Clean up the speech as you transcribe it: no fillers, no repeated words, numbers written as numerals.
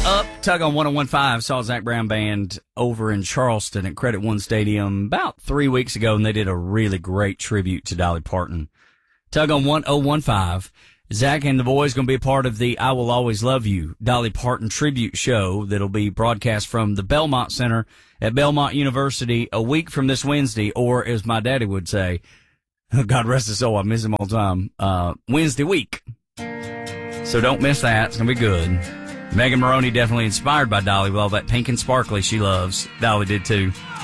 Up, Tug on 101.5, saw Zach Brown Band over in Charleston at Credit One Stadium about 3 weeks ago, and they did a really great tribute to Dolly Parton. Tug on 101.5. Zach and the boys going to be a part of the I Will Always Love You Dolly Parton tribute show that'll be broadcast from the Belmont Center at Belmont University a week from this Wednesday, or as my daddy would say, God rest his soul, I miss him all the time, Wednesday week. So don't miss that. It's going to be good. Megan Maroney definitely inspired by Dolly with all that pink and sparkly she loves. Dolly did too.